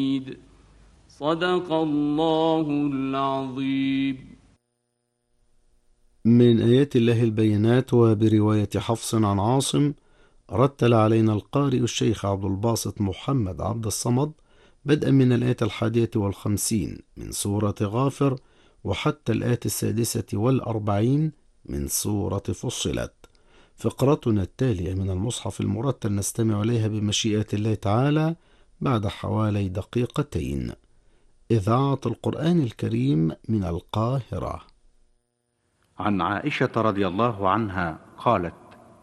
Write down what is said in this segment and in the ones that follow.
صدق الله العظيم. من آيات الله البينات. وبرواية حفص عن عاصم رتل علينا القارئ الشيخ عبد الباسط محمد عبد الصمد بدءا من الآية 51 من سورة غافر وحتى الآية 46 من سورة فصلت. فقرتنا التالية من المصحف المرتل نستمع إليها بمشيئة الله تعالى بعد حوالي دقيقتين. إذاعة القرآن الكريم من القاهرة. عن عائشة رضي الله عنها قالت: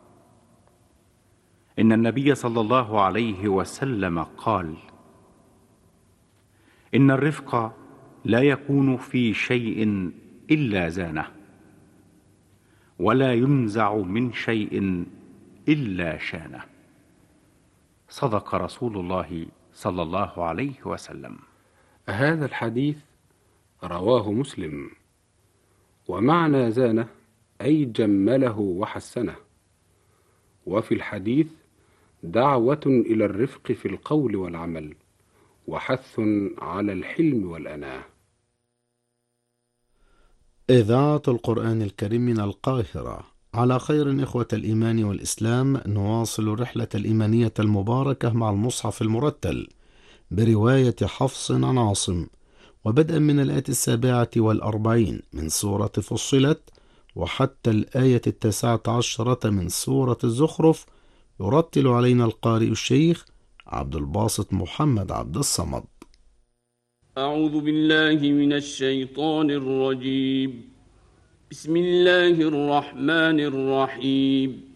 إن النبي صلى الله عليه وسلم قال: إن الرفق لا يكون في شيء إلا زانه، ولا ينزع من شيء إلا شانه. صدق رسول الله صلى الله عليه وسلم. هذا الحديث رواه مسلم. ومعنى زانه أي جمله وحسنه. وفي الحديث دعوة إلى الرفق في القول والعمل، وحث على الحلم والأناة. إذاعة القرآن الكريم من القاهرة. على خير إخوة الإيمان والإسلام، نواصل الرحلة الإيمانية المباركة مع المصحف المرتل برواية حفص عن عاصم، وبدءا من الآية 47 من سورة فصلت وحتى الآية 19 من سورة الزخرف، يرتل علينا القارئ الشيخ عبد الباسط محمد عبد الصمد. أعوذ بالله من الشيطان الرجيم. بسم الله الرحمن الرحيم.